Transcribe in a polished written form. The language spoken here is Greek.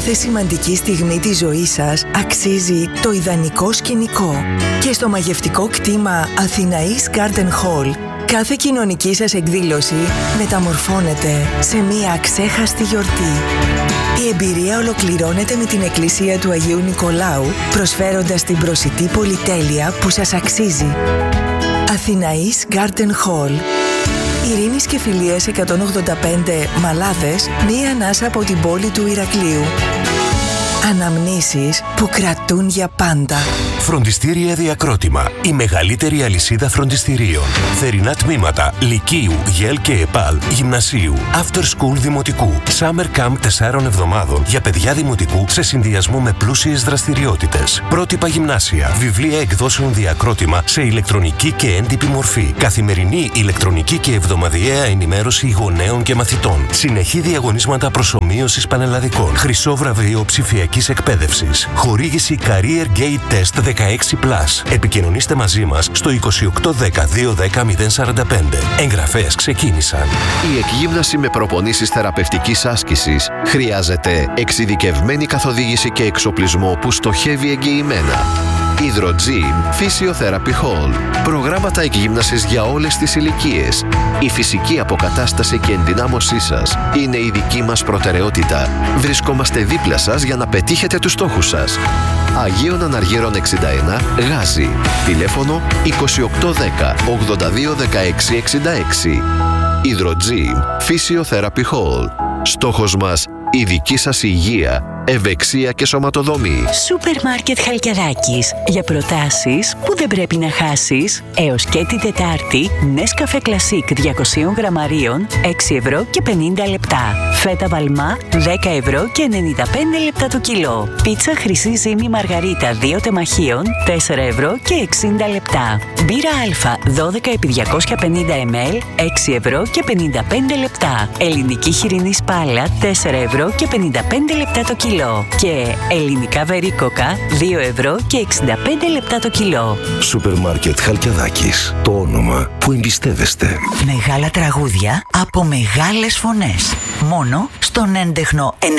κάθε σημαντική στιγμή της ζωής σας αξίζει το ιδανικό σκηνικό. Και στο μαγευτικό κτήμα Αθηναής Garden Hall, κάθε κοινωνική σας εκδήλωση μεταμορφώνεται σε μία αξέχαστη γιορτή. Η εμπειρία ολοκληρώνεται με την εκκλησία του Αγίου Νικολάου, προσφέροντας την προσιτή πολυτέλεια που σας αξίζει. Αθηναής Garden Hall, Ειρήνης και Φιλίας 185 Μαλάδες, μία ανάσα από την πόλη του Ηρακλείου. Αναμνήσεις που κρατούν για πάντα. Φροντιστήρια Διακρότημα. Η μεγαλύτερη αλυσίδα φροντιστηρίων. Θερινά τμήματα Λυκείου, ΓΕΛ και ΕΠΑΛ, Γυμνασίου, After School Δημοτικού. Summer Camp 4 εβδομάδων για παιδιά δημοτικού σε συνδυασμό με πλούσιες δραστηριότητες. Πρότυπα γυμνάσια. Βιβλία εκδόσεων Διακρότημα σε ηλεκτρονική και έντυπη μορφή. Καθημερινή ηλεκτρονική και εβδομαδιαία ενημέρωση γονέων και μαθητών. Συνεχή διαγωνίσματα προσομοίωσης πανελλαδικών. Χρυσό βραβείο ψηφιακής εκπαίδευσης. Χορήγηση Career Gate Test 16+. Επικοινωνήστε μαζί μας στο 2810-210-045. Εγγραφές ξεκίνησαν. Η εκγύμναση με προπονήσεις θεραπευτικής άσκησης χρειάζεται εξειδικευμένη καθοδήγηση και εξοπλισμό που στοχεύει εγγυημένα. Hydrogym Physiotherapy Hall. Προγράμματα εκγύμνασης για όλες τις ηλικίες. Η φυσική αποκατάσταση και ενδυνάμωσή σας είναι η δική μας προτεραιότητα. Βρισκόμαστε δίπλα σας για να πετύχετε τους στόχους σας. Αγίων Αναργύρων 61, Γάζι. Τηλέφωνο 2810 82 16 66. Hydrogym Physiotherapy Hall. Στόχος μας η δική σας υγεία, ευεξία και σωματοδομή. Σούπερ Μάρκετ Χαλκιδάκης. Για προτάσεις που δεν πρέπει να χάσεις, έως και την Τετάρτη, Nescafé Classic 200 γραμμαρίων, 6 ευρώ και 50 λεπτά. Φέτα Βαλμά, 10 ευρώ και 95 λεπτά το κιλό. Πίτσα Χρυσή Ζύμη Μαργαρίτα 2 τεμαχίων, 4 ευρώ και 60 λεπτά. Μπύρα Α, 12 επί 250 ml, 6 ευρώ και 55 λεπτά. Ελληνική χοιρινή σπάλα, 4 ευρώ και 55 λεπτά το κιλό. Και ελληνικά βερίκοκα 2 ευρώ και 65 λεπτά το κιλό. Σούπερ Μάρκετ Χαλκιδάκης. Το όνομα που εμπιστεύεστε. Μεγάλα τραγούδια από μεγάλες φωνές. Μόνο στον έντεχνο